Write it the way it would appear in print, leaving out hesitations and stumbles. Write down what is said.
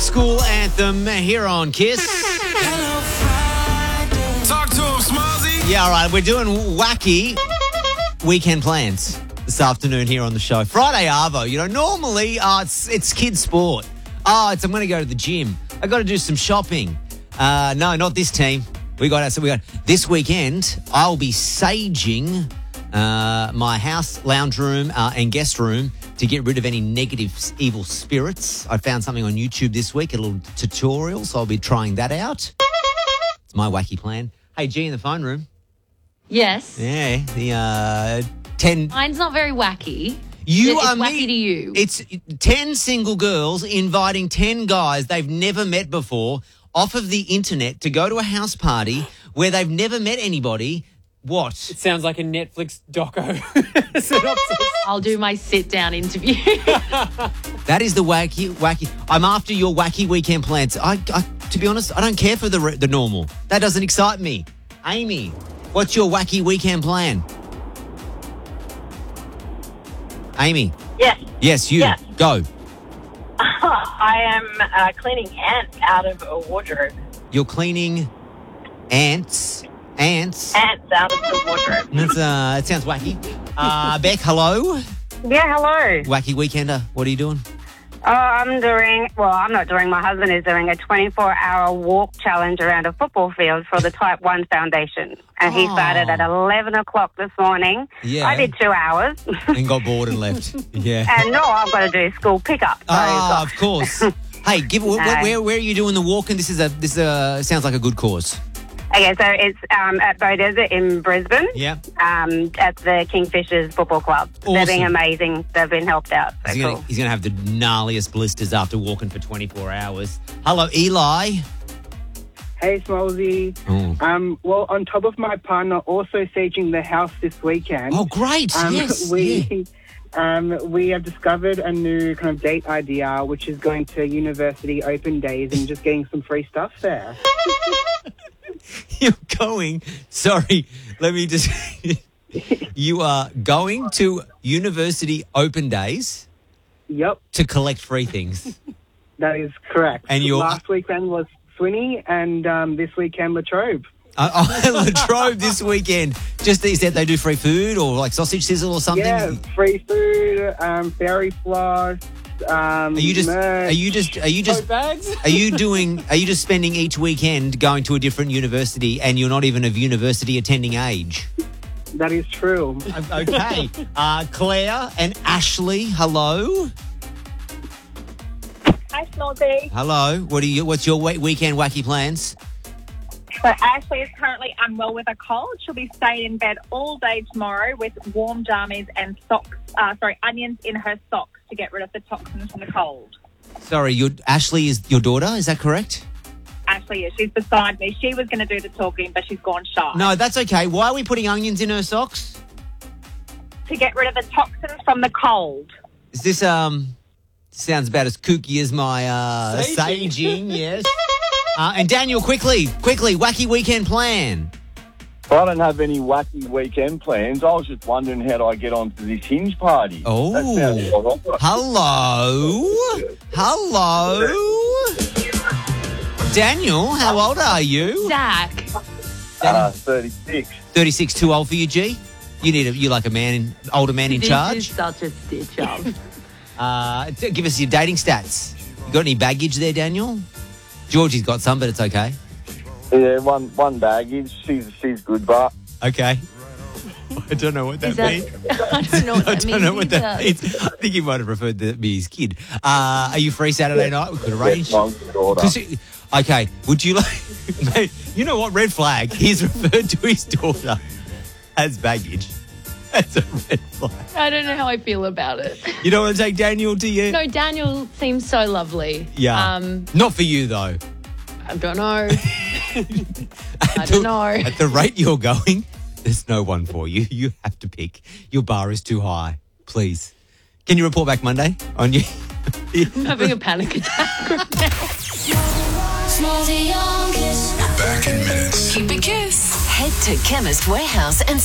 school anthem here on Kiss. Talk to him, Smallzy. Yeah, all right. We're doing wacky weekend plans this afternoon here on the show. Friday Arvo. You know, normally it's kids' sport. I'm going to go to the gym. I got to do some shopping. No, not this team. We got this weekend. I'll be saging my house, lounge room, and guest room to get rid of any negative, evil spirits. I found something on YouTube this week, a little tutorial, so I'll be trying that out. It's my wacky plan. Hey, G in the phone room. Yes. Yeah, the 10. Mine's not very wacky. It's wacky to you. It's 10 single girls inviting 10 guys they've never met before off of the internet to go to a house party where they've never met anybody. What? It sounds like a Netflix doco synopsis. I'll do my sit-down interview. That is the wacky. I'm after your wacky weekend plans. To be honest, I don't care for the normal. That doesn't excite me. Amy, what's your wacky weekend plan? Amy. Yes. Yes, you. Yes. Go. I am cleaning ants out of a wardrobe. You're cleaning ants. Ants out of the wardrobe. It sounds wacky. Beck, hello. Yeah, hello. Wacky weekender. What are you doing? I'm not doing, my husband is doing a 24-hour walk challenge around a football field for the Type 1 Foundation. And he started at 11 o'clock this morning. Yeah. I did 2 hours. And got bored and left. Yeah. And no, I've got to do school pickup. So Of course. Hey, where are you doing the walk? And this sounds like a good cause. Okay, so it's at Beaudesert in Brisbane. Yeah. At the Kingfishers Football Club. Awesome. They're being amazing. They've been helped out. So He's going to have the gnarliest blisters after walking for 24 hours. Hello, Eli. Hey, Smallzy. Oh. Well, on top of my partner also saging the house this weekend. Oh, great. Yes. We have discovered a new kind of date idea, which is going to university open days and just getting some free stuff there. You're going. Sorry, let me just. You are going to university open days. Yep. To collect free things. That is correct. And last weekend was Swinny, and this weekend Latrobe. Latrobe this weekend. Just you said they do free food or like sausage sizzle or something. Yeah, free food, fairy floss. Are you just bags? Are you just spending each weekend going to a different university and you're not even of university attending age? That is true. Okay. Claire and Ashley, hello. Hi, Smallzy. Hello. What's your weekend wacky plans? So Ashley is currently unwell with a cold. She'll be staying in bed all day tomorrow with warm jammies and onions in her socks to get rid of the toxins from the cold. Sorry, Ashley is your daughter, is that correct? Ashley is. She's beside me. She was going to do the talking, but she's gone shy. No, that's okay. Why are we putting onions in her socks? To get rid of the toxins from the cold. Is this, sounds about as kooky as my, saging, yes. And Daniel, quickly, wacky weekend plan. I don't have any wacky weekend plans. I was just wondering how do I get onto this Hinge party. Oh, hello. Daniel, how old are you? Zach. 36. 36, too old for you, G? You like older man in charge? This is such a stitch up. Give us your dating stats. You got any baggage there, Daniel? Georgie's got some, but it's okay. Yeah, one baggage. She's good, but okay. I don't know what that means. I don't know what that means. I don't know what that means. I think he might have referred to me his kid. Are you free Saturday night? We could arrange. Okay. Would you like? Mate, you know what? Red flag. He's referred to his daughter as baggage. That's a red flag. I don't know how I feel about it. You don't want to take Daniel to you? No, Daniel seems so lovely. Yeah. Not for you, though. I don't know. I don't know. At the rate you're going, there's no one for you. You have to pick. Your bar is too high. Please. Can you report back Monday on you? I'm having a panic attack right now. We're back in minutes. Keep it Kiss. Head to Chemist Warehouse and